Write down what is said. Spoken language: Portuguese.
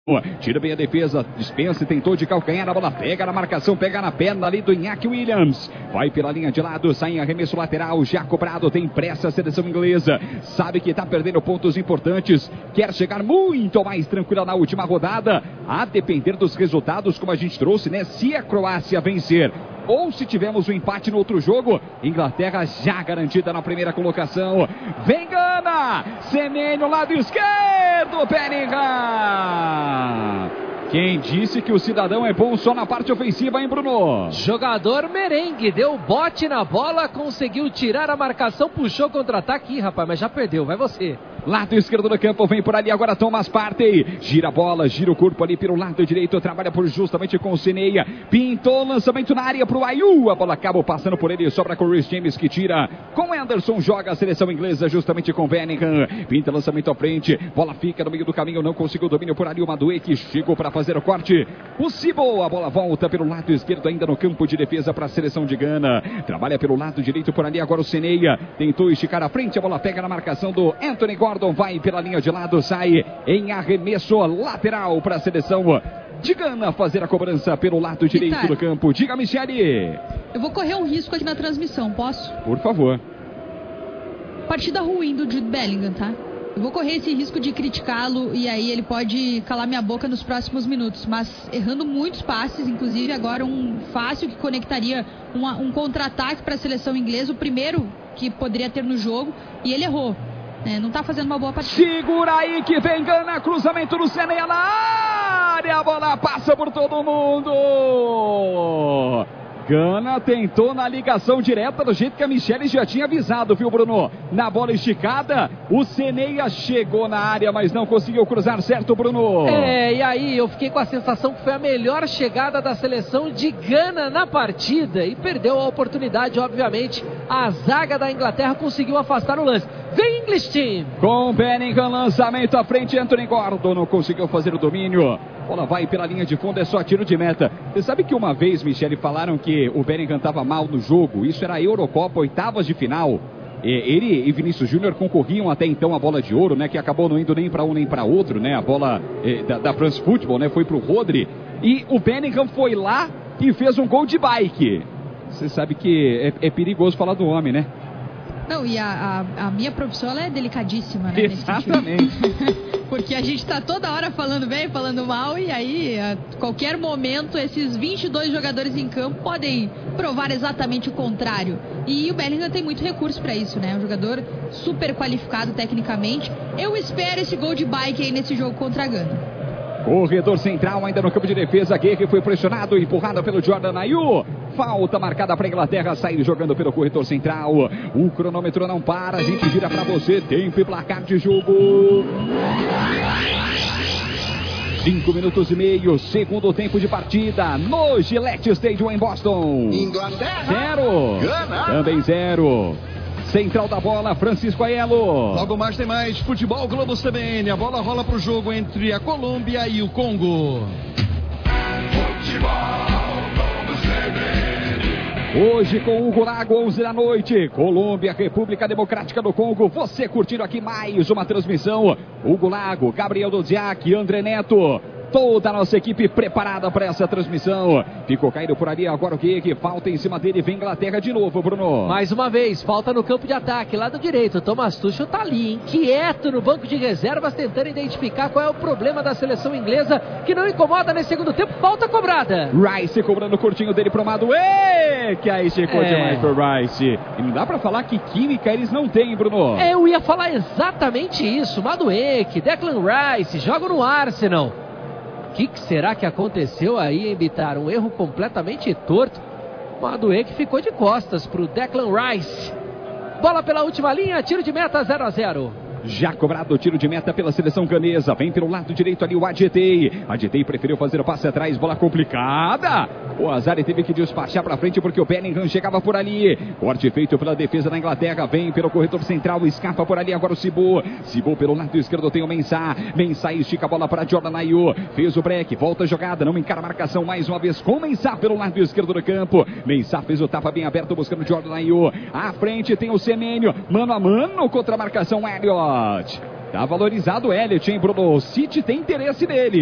Tira bem a defesa, dispensa e tentou de calcanhar, a bola pega na marcação, pega na perna ali do Iñaki Williams. Vai pela linha de lado, sai em arremesso lateral, já cobrado, tem pressa a seleção inglesa. Sabe que está perdendo pontos importantes, quer chegar muito mais tranquila na última rodada, a depender dos resultados, como a gente trouxe, né? Se a Croácia vencer ou se tivermos um empate no outro jogo, Inglaterra já garantida na primeira colocação. Vem Gana! Semenyo, lado esquerdo, Bellingham! Quem disse que o cidadão é bom só na parte ofensiva, hein, Bruno? Jogador merengue, deu bote na bola, conseguiu tirar a marcação, puxou contra-ataque. Ih, rapaz, mas já perdeu, vai você. Lado esquerdo do campo, vem por ali agora Thomas Partey. Gira a bola, gira o corpo ali pelo lado direito, trabalha justamente com o Seneia. Pintou lançamento na área pro Ayew. A bola acaba passando por ele, sobra com o Reece James que tira. Com Anderson joga a seleção inglesa justamente com Bellingham. Pinta lançamento à frente, bola fica no meio do caminho, não conseguiu o domínio por ali. O Madueke chegou para fazer o corte. O Sibo, a bola volta pelo lado esquerdo ainda no campo de defesa para a seleção de Gana. Trabalha pelo lado direito por ali agora o Seneia. Tentou esticar a frente, a bola pega na marcação do Anthony Gordon. Vai pela linha de lado, sai em arremesso lateral para a seleção de Gana fazer a cobrança pelo lado direito do campo. Diga, Michele. Eu vou correr um risco aqui na transmissão, posso? Por favor. Partida ruim do Jude Bellingham, tá? Eu vou correr esse risco de criticá-lo e aí ele pode calar minha boca nos próximos minutos, mas errando muitos passes, inclusive agora um fácil que conectaria um contra-ataque para a seleção inglesa, o primeiro que poderia ter no jogo, e ele errou. Não tá fazendo uma boa partida. Segura aí que vem Gana, cruzamento do Seneia na área, a bola passa por todo mundo. Gana tentou na ligação direta do jeito que a Michele já tinha avisado, viu, Bruno? Na bola esticada, o Seneia chegou na área, mas não conseguiu cruzar certo, Bruno. E aí eu fiquei com a sensação que foi a melhor chegada da seleção de Gana na partida e perdeu a oportunidade, obviamente. A zaga da Inglaterra conseguiu afastar o lance. Vem English Team! Com Bellingham, lançamento à frente, Anthony Gordon não conseguiu fazer o domínio. Bola vai pela linha de fundo, é só tiro de meta. Você sabe que uma vez, Michele, falaram que o Bellingham estava mal no jogo? Isso era a Eurocopa, oitavas de final. Ele e Vinícius Júnior concorriam até então a bola de ouro, né? Que acabou não indo nem para um nem para outro, né? A bola da France Football, né? Foi pro Rodri. E o Bellingham foi lá e fez um gol de bike. Você sabe que é perigoso falar do homem, né? Não, e a minha profissão, ela é delicadíssima, né? Exatamente. Porque a gente tá toda hora falando bem, falando mal, e aí, a qualquer momento, esses 22 jogadores em campo podem provar exatamente o contrário. E o Bellingham tem muito recurso pra isso, né? Um jogador super qualificado tecnicamente. Eu espero esse gol de bike aí nesse jogo contra a Gana. Corredor central ainda no campo de defesa. Guerreiro foi pressionado, empurrado pelo Jordan Ayew. Falta marcada para a Inglaterra sair jogando pelo corredor central. O cronômetro não para, a gente vira para você. Tempo e placar de jogo. 5 minutos e meio, segundo tempo de partida no Gillette Stadium em Boston. Inglaterra 0, Gana também 0. Central da bola, Francisco Aiello. Logo mais tem mais Futebol Globo CBN. A bola rola para o jogo entre a Colômbia e o Congo. Hoje com Hugo Lago, 11 da noite, Colômbia, República Democrática do Congo. Você curtindo aqui mais uma transmissão. Hugo Lago, Gabriel Dodziak, André Neto. Toda a nossa equipe preparada para essa transmissão. Ficou caído por ali agora o que falta em cima dele. Vem Inglaterra de novo, Bruno. Mais uma vez, falta no campo de ataque, lado direito. Thomas Tuchel tá ali, inquieto no banco de reservas, tentando identificar qual é o problema da seleção inglesa, que não incomoda nesse segundo tempo. Falta cobrada. Rice cobrando o curtinho dele pro Madueke, que aí chegou demais pro Rice. E não dá pra falar que química eles não têm, Bruno. Eu ia falar exatamente isso. Madueke, Declan Rice, jogam no Arsenal. O que será que aconteceu aí, hein, Bitar? Um erro completamente torto. O Madueke ficou de costas para o Declan Rice. Bola pela última linha, tiro de meta, 0-0. Já cobrado o tiro de meta pela seleção ganesa. Vem pelo lado direito ali o Adjetei. Adjetei preferiu fazer o passe atrás. Bola complicada. O Azari teve que despachar para frente porque o Bellingham chegava por ali. Corte feito pela defesa da Inglaterra. Vem pelo corredor central. Escapa por ali agora o Sibo. Sibo pelo lado esquerdo tem o Mensah. Mensah estica a bola para Jordan Ayew. Fez o break. Volta a jogada. Não encara a marcação mais uma vez com o Mensah pelo lado esquerdo do campo. Mensah fez o tapa bem aberto buscando Jordan Ayew. À frente tem o Semenyo. Mano a mano contra a marcação Elliott. Tá valorizado o Elliott, hein, Bruno? O City tem interesse nele.